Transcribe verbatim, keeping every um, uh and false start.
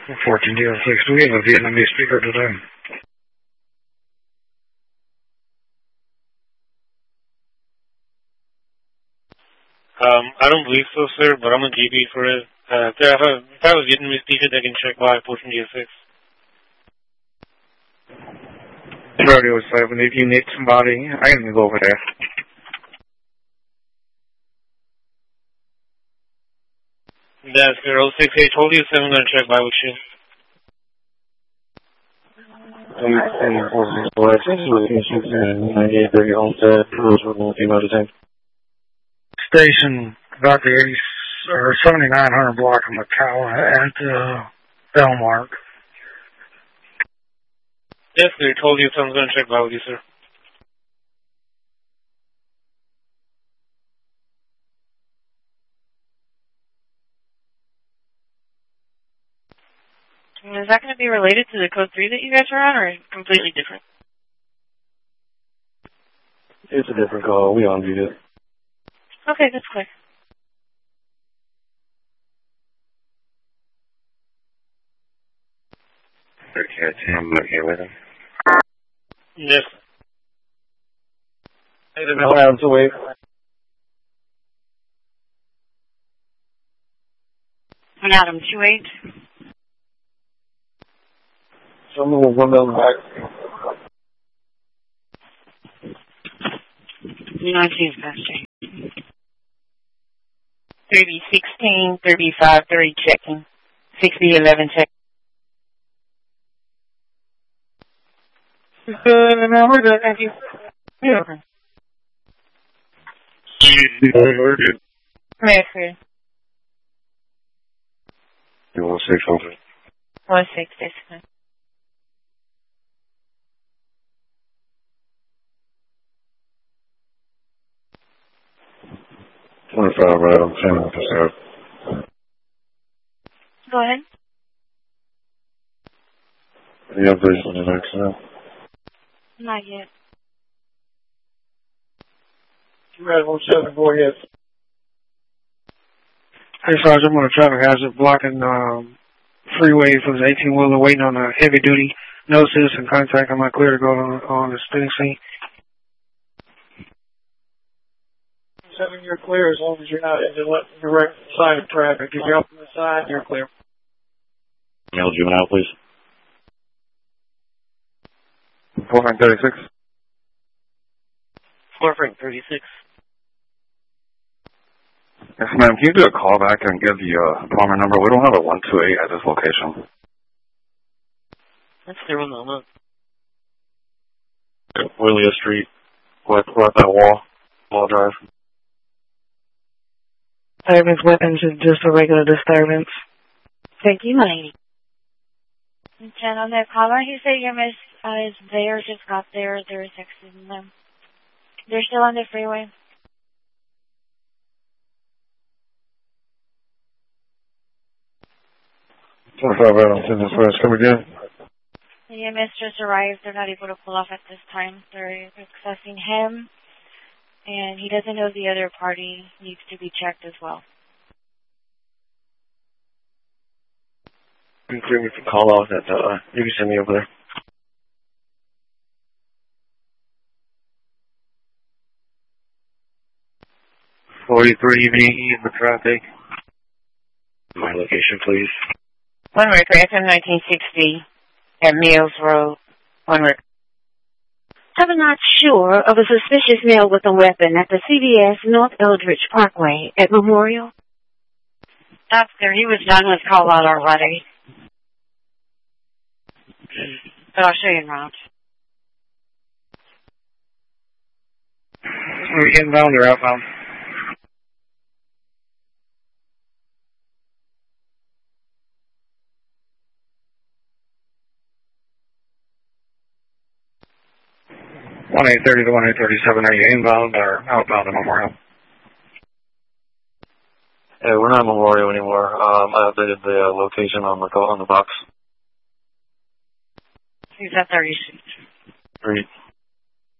fourteen D L six, do we have a Vietnamese speaker today? Um, I don't believe so, sir, but I'm a G B for it. Uh, if, I, if I was Vietnamese speaker, they can check by fourteen D L six. Rodeo seven, if you need somebody, I can go over there. That's zero six eight, hold you seven, gonna check by with you. Station about the eighty or seventy-nine hundred block of Macau at uh, Belmark. Yes, sir, told you seven's gonna check by with you, sir. Is that going to be related to the code three that you guys are on, or completely different? It's a different call. We on view it. Okay, that's clear. Okay, Tim, I'm here with him. Yes. Hey, the hell out to wait. Adam, two eight. Someone will run down the back. nineteen passing. thirty sixteen, thirty-five, thirty checking. sixty eleven check. Good, and now we're done. Thank you. Yeah. We're good. Yes, sir. You want six hundred? One six, that's fine. twenty-five right on ten percent. Go ahead. Any updates on the next now? Not yet. Red one seven, go ahead. Hey, Sarge, I'm going to traffic hazard blocking um, freeway for the eighteen-wheeler waiting on a heavy-duty. No citizen contact. I'm not clear to go on, on the spinning scene. Seven, you're clear as long as you're not in the left, direct side of traffic. If you're up on the side, you're clear. Mail juvenile, please. four Frank thirty-six. four Frank thirty-six. Yes, ma'am. Can you do a call back and give the uh, apartment number? We don't have a one two eight at this location. That's there on the look. Willia Street. We're, we're at that wall. Wall drive. Disturbance weapons is just a regular disturbance. Thank you, my lady. And on that caller, he said your miss uh, is there, just got there. They're texting them. They're still on the freeway. twenty-five right on ten west. Come again? The E M S just arrived. They're not able to pull off at this time. They're accessing him, and he doesn't know the other party needs to be checked as well. You can me for call out that, uh, you can send me over there. forty-three evening in the traffic. My location, please. One record, F M nineteen sixty at Mills Road. One record. I'm not sure of a suspicious male with a weapon at the C V S North Eldridge Parkway at Memorial. Doctor, he was done with call out already. But I'll show you in route. Inbound or outbound? one eight thirty to one eight thirty-seven, are you inbound or outbound to Memorial? Hey, we're not Memorial anymore. Um, I updated the uh, location on the on the box. He's at thirty-six. Great.